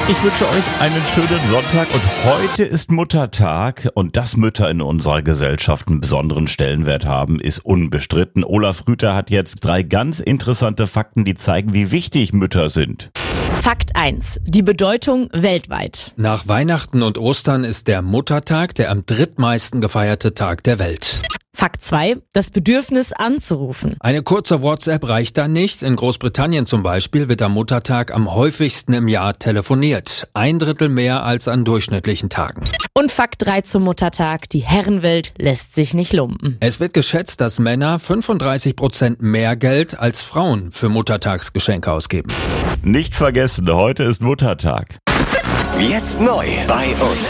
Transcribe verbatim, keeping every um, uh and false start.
Ich wünsche euch einen schönen Sonntag und heute ist Muttertag und dass Mütter in unserer Gesellschaft einen besonderen Stellenwert haben, ist unbestritten. Olaf Rüther hat jetzt drei ganz interessante Fakten, die zeigen, wie wichtig Mütter sind. Fakt eins. Die Bedeutung weltweit. Nach Weihnachten und Ostern ist der Muttertag der am drittmeisten gefeierte Tag der Welt. Fakt zwei. Das Bedürfnis anzurufen. Eine kurze WhatsApp reicht da nicht. In Großbritannien zum Beispiel wird am Muttertag am häufigsten im Jahr telefoniert. Ein Drittel mehr als an durchschnittlichen Tagen. Und Fakt drei zum Muttertag. Die Herrenwelt lässt sich nicht lumpen. Es wird geschätzt, dass Männer fünfunddreißig Prozent mehr Geld als Frauen für Muttertagsgeschenke ausgeben. Nicht vergessen, heute ist Muttertag. Jetzt neu bei uns.